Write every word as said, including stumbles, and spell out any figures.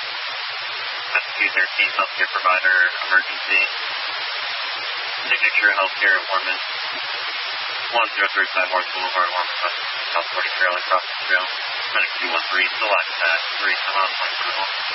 That's two thirteen, healthcare provider, emergency. Signature healthcare at Warman. one zero three five Morse Boulevard, Warman, South forty Trail, across the trail. Medic two one three, select at three, come on, point for the home.